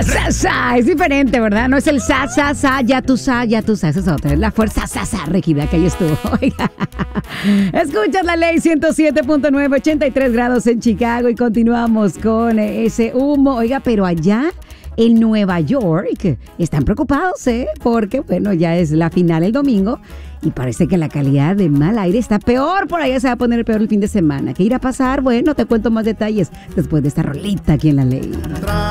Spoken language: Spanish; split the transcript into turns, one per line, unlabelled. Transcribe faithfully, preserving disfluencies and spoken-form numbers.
Sa, sa, es diferente, ¿verdad? No es el sa, sa, sa, ya tú sa, ya tú sa. Esa es otra. Es la fuerza sa, sa, rígida que ahí estuvo. Oiga. Escuchas la ley ciento siete punto nueve, ochenta y tres grados en Chicago y continuamos con ese humo. Oiga, pero allá en Nueva York están preocupados, ¿eh? Porque, bueno, ya es la final el domingo y parece que la calidad de mal aire está peor. Por allá se va a poner peor el fin de semana. ¿Qué irá a pasar? Bueno, te cuento más detalles después de esta rolita aquí en la ley.